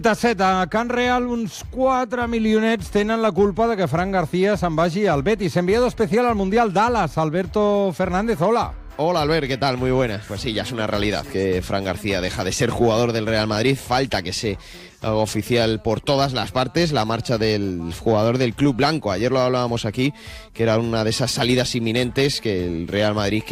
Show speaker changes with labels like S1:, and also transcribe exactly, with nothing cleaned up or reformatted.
S1: De set a Can Real, uns quatre milionets tenen la culpa de que Fran García se'n vagi al Betis. Enviado especial al Mundial Dallas, Alberto Fernández, hola.
S2: Hola Albert, ¿qué tal? Muy buenas. Pues sí, ya es una realidad que Fran García deja de ser jugador del Real Madrid. Falta que se haga oficial por todas las partes la marcha del jugador del Club Blanco. Ayer lo hablábamos aquí, que era una de esas salidas inminentes que el Real Madrid